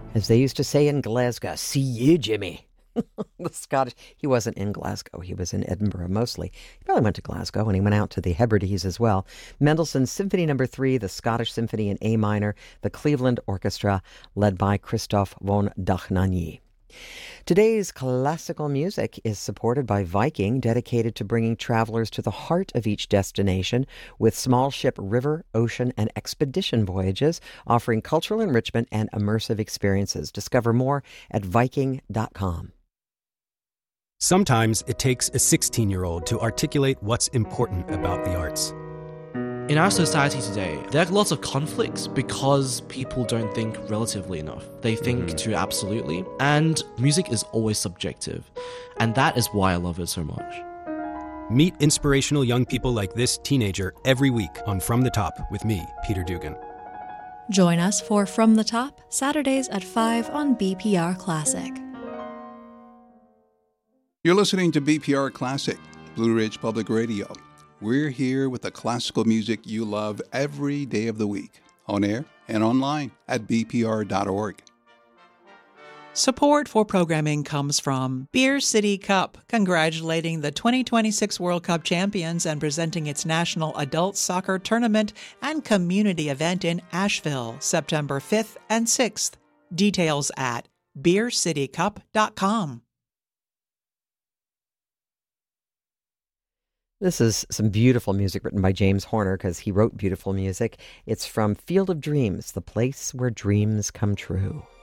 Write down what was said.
As they used to say in Glasgow, see you, Jimmy. The Scottish, he wasn't in Glasgow, he was in Edinburgh mostly. He probably went to Glasgow and he went out to the Hebrides as well. Mendelssohn's Symphony No. 3, the Scottish Symphony in A minor, the Cleveland Orchestra, led by Christoph von Dohnanyi. Today's classical music is supported by Viking, dedicated to bringing travelers to the heart of each destination with small ship river, ocean, and expedition voyages, offering cultural enrichment and immersive experiences. Discover more at Viking.com. Sometimes it takes a 16-year-old to articulate what's important about the arts. In our society today, there are lots of conflicts because people don't think relatively enough. They think too absolutely, and music is always subjective, and that is why I love it so much. Meet inspirational young people like this teenager every week on From the Top with me, Peter Dugan. Join us for From the Top, Saturdays at 5 on BPR Classic. You're listening to BPR Classic, Blue Ridge Public Radio. We're here with the classical music you love every day of the week, on air and online at bpr.org. Support for programming comes from Beer City Cup, congratulating the 2026 World Cup champions and presenting its national adult soccer tournament and community event in Asheville, September 5th and 6th. Details at beercitycup.com. This is some beautiful music written by James Horner because he wrote beautiful music. It's from Field of Dreams, the place where dreams come true.